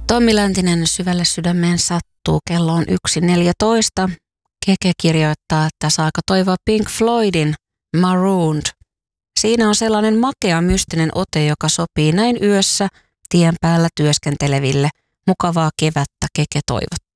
Tommi Läntinen syvälle sydämeen sattuu. Kello on 1.14. Keke kirjoittaa, että saako toivoa Pink Floydin Marooned. Siinä on sellainen makea mystinen ote, joka sopii näin yössä tien päällä työskenteleville. Mukavaa kevättä, Keke toivottaa.